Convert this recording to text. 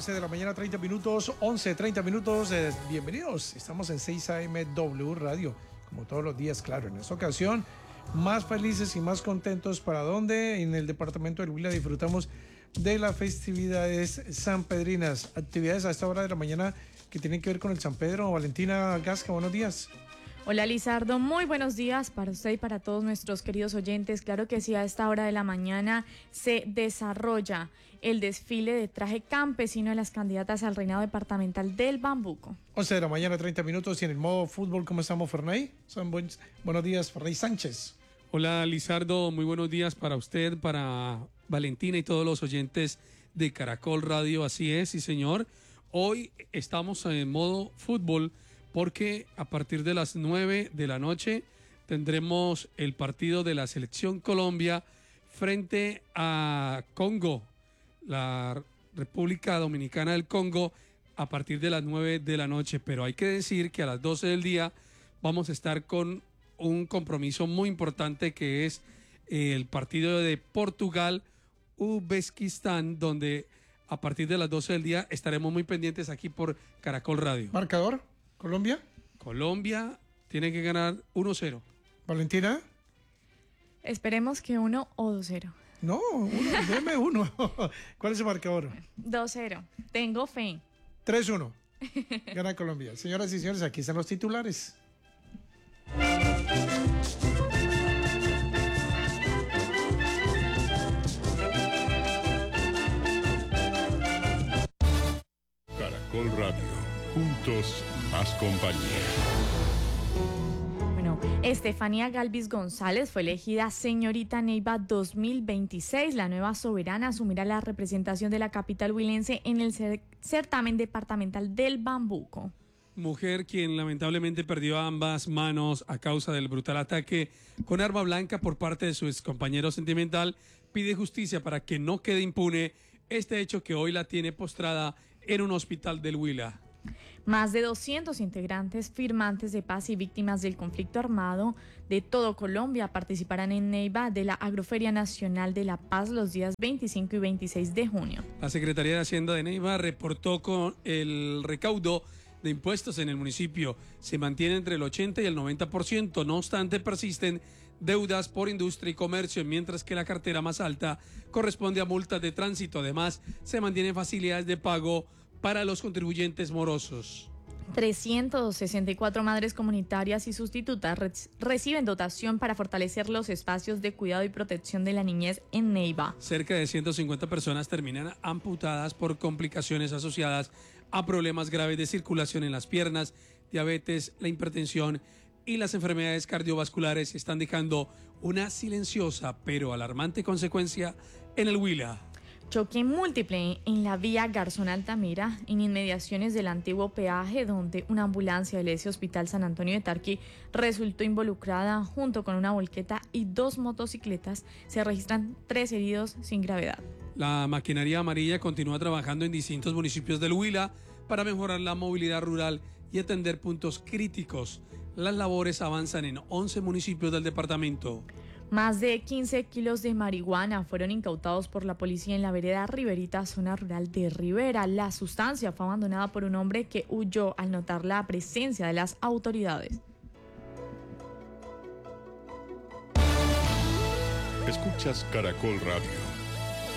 11 de la mañana, 30 minutos, 30 minutos. Bienvenidos, estamos en 6 AM W Radio, como todos los días, claro. En esta ocasión, más felices y más contentos. ¿Para dónde? En el departamento del Huila disfrutamos de las festividades sanpedrinas. Actividades a esta hora de la mañana que tienen que ver con el San Pedro. Valentina Gasca, buenos días. Hola Lizardo, muy buenos días para usted y para todos nuestros queridos oyentes. Claro que sí, a esta hora de la mañana se desarrolla el desfile de traje campesino de las candidatas al reinado departamental del Bambuco. 11 de la mañana, 30 minutos, y en el modo fútbol, ¿cómo estamos, Ferney? Buenos días, Ferney Sánchez. Hola Lizardo, muy buenos días para usted, para Valentina y todos los oyentes de Caracol Radio. Así es, sí señor. Hoy estamos en modo fútbol, porque a partir de las 9 de la noche tendremos el partido de la Selección Colombia frente a Congo, la República Dominicana del Congo, a partir de las 9 de la noche. Pero hay que decir que a las 12 del día vamos a estar con un compromiso muy importante, que es el partido de Portugal-Uzbekistán, donde a partir de las 12 del día estaremos muy pendientes aquí por Caracol Radio. ¿Marcador? ¿Colombia? Colombia tiene que ganar 1-0. ¿Valentina? Esperemos que 1 o 2-0. No, deme uno. ¿Cuál es el marcador? 2-0. Tengo fe. 3-1. Gana Colombia. Señoras y señores, aquí están los titulares. Caracol Radio. Juntos, más compañía. Bueno, Estefanía Galvis González fue elegida señorita Neiva 2026. La nueva soberana asumirá la representación de la capital huilense en el certamen departamental del Bambuco. Mujer quien lamentablemente perdió ambas manos a causa del brutal ataque con arma blanca por parte de su excompañero sentimental, pide justicia para que no quede impune este hecho que hoy la tiene postrada en un hospital del Huila. Más de 200 integrantes, firmantes de paz y víctimas del conflicto armado de todo Colombia participarán en Neiva de la Agroferia Nacional de la Paz los días 25 y 26 de junio. La Secretaría de Hacienda de Neiva reportó con el recaudo de impuestos en el municipio se mantiene entre el 80 y el 90%, no obstante persisten deudas por industria y comercio, mientras que la cartera más alta corresponde a multas de tránsito. Además, se mantienen facilidades de pago para los contribuyentes morosos. 364 madres comunitarias y sustitutas reciben dotación para fortalecer los espacios de cuidado y protección de la niñez en Neiva. Cerca de 150 personas terminan amputadas por complicaciones asociadas a problemas graves de circulación en las piernas, diabetes, la hipertensión y las enfermedades cardiovasculares. Están dejando una silenciosa pero alarmante consecuencia en el Huila. Choque múltiple en la vía Garzón-Altamira, en inmediaciones del antiguo peaje, donde una ambulancia del ese Hospital San Antonio de Tarqui resultó involucrada junto con una volqueta y 2 motocicletas. Se registran 3 heridos sin gravedad. La maquinaria amarilla continúa trabajando en distintos municipios del Huila para mejorar la movilidad rural y atender puntos críticos. Las labores avanzan en 11 municipios del departamento. Más de 15 kilos de marihuana fueron incautados por la policía en la vereda Riverita, zona rural de Rivera. La sustancia fue abandonada por un hombre que huyó al notar la presencia de las autoridades. Escuchas Caracol Radio.